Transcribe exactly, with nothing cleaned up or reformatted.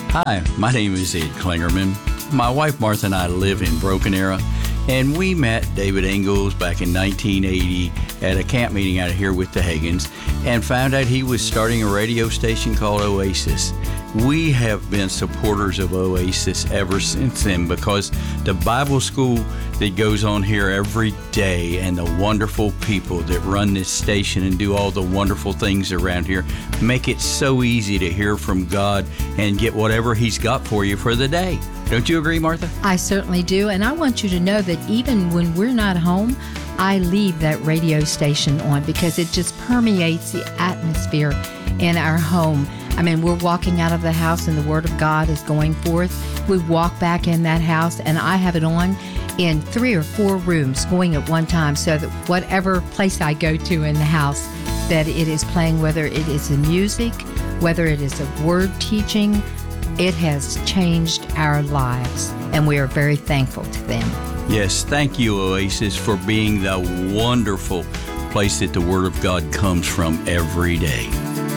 Hi, my name is Ed Klingerman. My wife Martha and I live in Broken Arrow, and we met David Ingalls back in nineteen eighty at a camp meeting out here with the Hagins and found out he was starting a radio station called Oasis. We have been supporters of Oasis ever since then because the Bible school that goes on here every day and the wonderful people that run this station and do all the wonderful things around here make it so easy to hear from God and get whatever He's got for you for the day. Don't you agree, Martha? I certainly do, and I want you to know that even when we're not home, I leave that radio station on because it just permeates the atmosphere in our home. I mean, we're walking out of the house and the Word of God is going forth. We walk back in that house and I have it on in three or four rooms going at one time so that whatever place I go to in the house, that it is playing, whether it is the music, whether it is a word teaching, it has changed our lives and we are very thankful to them. Yes, thank you, Oasis, for being the wonderful place that the Word of God comes from every day.